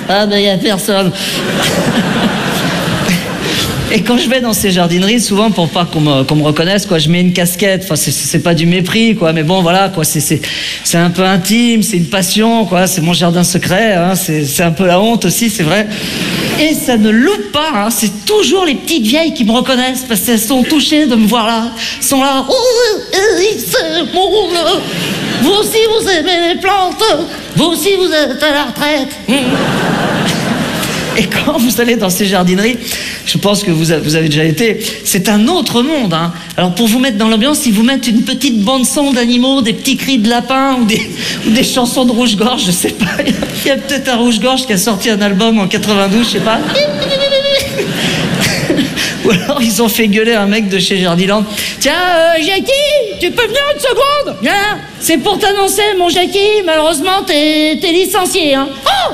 Ah ben, il n'y a personne. Et quand je vais dans ces jardineries, souvent pour pas qu'on me reconnaisse, quoi, je mets une casquette. Enfin, c'est pas du mépris, quoi, mais bon, voilà, quoi, c'est un peu intime, c'est une passion, quoi, c'est mon jardin secret, hein, c'est un peu la honte aussi, c'est vrai. Et ça ne loupe pas, hein, c'est toujours les petites vieilles qui me reconnaissent parce qu'elles sont touchées de me voir là, sont là. Oh, c'est mon, vous aussi vous aimez les plantes, vous aussi vous êtes à la retraite. Et quand vous allez dans ces jardineries, je pense que vous avez déjà été, c'est un autre monde, hein. Alors pour vous mettre dans l'ambiance, ils vous mettent une petite bande-son d'animaux, des petits cris de lapin ou des chansons de rouge-gorge, je sais pas. Il y a peut-être un rouge-gorge qui a sorti un album en 92, je sais pas. Ou alors ils ont fait gueuler un mec de chez Jardiland. Tiens, Jackie, tu peux venir une seconde? Viens, c'est pour t'annoncer, mon Jackie, malheureusement, t'es licencié, hein. Oh!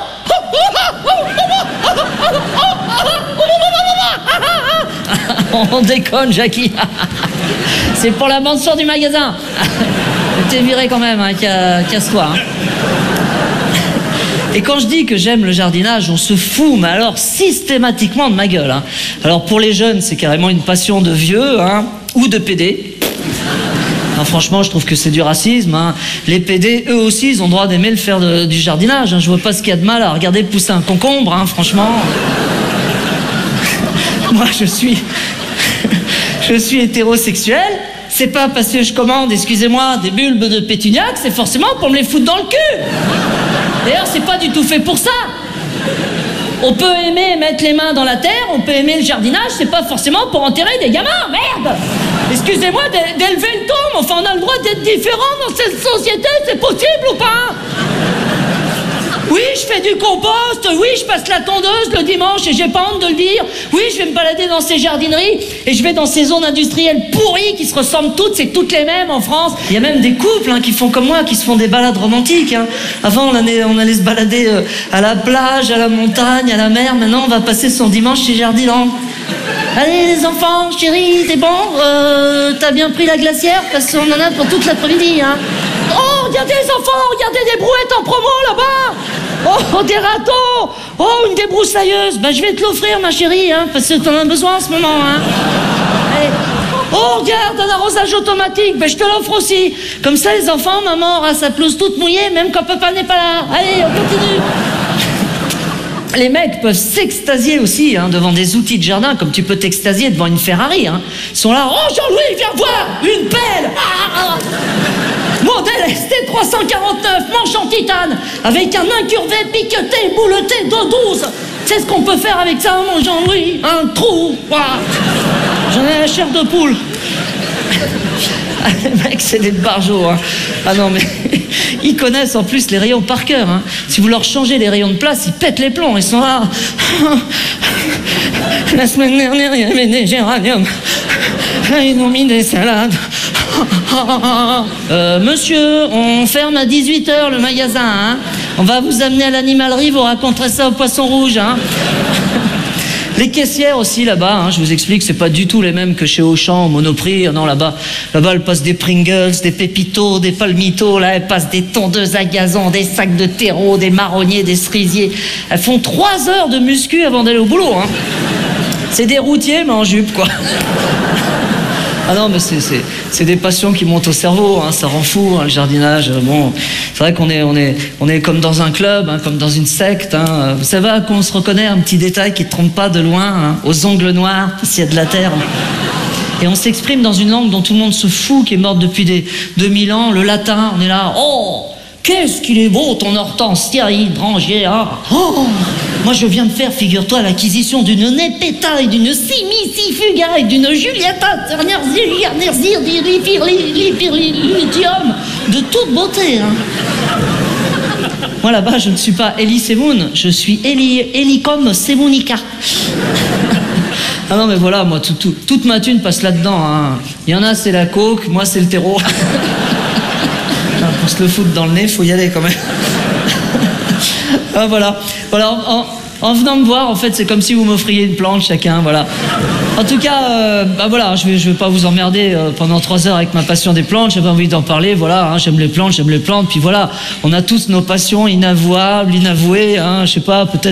On déconne, Jackie. C'est pour la bande-son du magasin. T'es viré quand même, hein, casse-toi. Hein. Et quand je dis que j'aime le jardinage, on se fout, mais alors systématiquement de ma gueule. Hein. Alors pour les jeunes, c'est carrément une passion de vieux, hein, ou de PD. Non, franchement, je trouve que c'est du racisme. Hein. Les PD, eux aussi, ils ont le droit d'aimer le faire du jardinage. Hein. Je vois pas ce qu'il y a de mal à regarder pousser un concombre, hein, franchement. Moi, je suis hétérosexuel. C'est pas parce que je commande, excusez-moi, des bulbes de pétuniaque, c'est forcément pour me les foutre dans le cul. D'ailleurs, c'est pas du tout fait pour ça. On peut aimer mettre les mains dans la terre, on peut aimer le jardinage, c'est pas forcément pour enterrer des gamins, merde. Excusez-moi d'élever le ton, mais enfin on a le droit d'être différent dans cette société, c'est possible ou pas? Oui, je fais du compost, oui, je passe la tondeuse le dimanche et j'ai pas honte de le dire. Oui, je vais me balader dans ces jardineries et je vais dans ces zones industrielles pourries qui se ressemblent toutes, c'est toutes les mêmes en France. Il y a même des couples, hein, qui font comme moi, qui se font des balades romantiques. Hein. Avant, on allait se balader à la plage, à la montagne, à la mer. Maintenant, on va passer son dimanche chez Jardiland. Allez les enfants, chérie, t'es bon? T'as bien pris la glacière? Parce qu'on en a pour toute l'après-midi, hein. Oh, regardez les enfants, regardez des brouettes en promo là-bas. Oh, des râteaux. Oh, une débroussailleuse. Ben, je vais te l'offrir, ma chérie, hein, parce que t'en as besoin en ce moment, hein. Allez. Oh, regarde, un arrosage automatique. Ben, je te l'offre aussi. Comme ça, les enfants, maman aura sa pelouse toute mouillée, même quand papa n'est pas là. Allez, on continue. Les mecs peuvent s'extasier aussi, hein, devant des outils de jardin, comme tu peux t'extasier devant une Ferrari. Hein. Ils sont là, oh Jean-Louis, viens voir, une pelle. Modèle ST349, manche en titane, avec un incurvé piqueté, bouleté d'O12. C'est ce qu'on peut faire avec ça, mon Jean-Louis. Un trou. J'en ai la chair de poule. Ah, les mecs, c'est des barjots. Hein. Ah non, mais ils connaissent en plus les rayons par cœur. Hein. Si vous leur changez les rayons de place, ils pètent les plombs. Ils sont là. La semaine dernière, il y avait des géraniums. Ils ont mis des salades. Monsieur, on ferme à 18h le magasin. Hein. On va vous amener à l'animalerie, vous raconterez ça au poisson rouge. Hein. Les caissières aussi là-bas, hein, je vous explique, c'est pas du tout les mêmes que chez Auchan, au Monoprix. Non, là-bas, elles passent des Pringles, des Pépitos, des Palmitos. Là, elles passent des tondeuses à gazon, des sacs de terreau, des marronniers, des cerisiers. Elles font 3 heures de muscu avant d'aller au boulot. Hein. C'est des routiers, mais en jupe, quoi. Ah non, mais c'est des passions qui montent au cerveau, hein, ça rend fou, hein, le jardinage. Bon, c'est vrai qu'on est comme dans un club, hein, comme dans une secte. Hein. Vous savez à quoi on se reconnaît, un petit détail qui ne trompe pas de loin, hein, aux ongles noirs, s'il y a de la terre. Et on s'exprime dans une langue dont tout le monde se fout, qui est morte depuis des 2000 ans, le latin. On est là, oh, qu'est-ce qu'il est beau ton hortensia hydrangea. Oh, moi je viens de faire, figure-toi, l'acquisition d'une Nepeta et d'une Simicifuga et d'une Julietta Lipirlitium de toute beauté. Hein. Moi là-bas, je ne suis pas Elie Semoun, je suis Elicom Semonica. Ah non mais voilà, moi toute ma thune passe là-dedans. Hein. Il y en a c'est la coke, moi c'est le terreau. Pour se le foutre dans le nez, faut y aller quand même. Ah, voilà. En venant me voir, en fait, c'est comme si vous m'offriez une plante chacun, voilà. En tout cas, voilà, je vais pas vous emmerder pendant 3 heures avec ma passion des plantes. J'avais envie d'en parler, voilà. Hein, j'aime les plantes. Puis voilà, on a tous nos passions inavouables, inavouées. Hein, je sais pas, peut-être.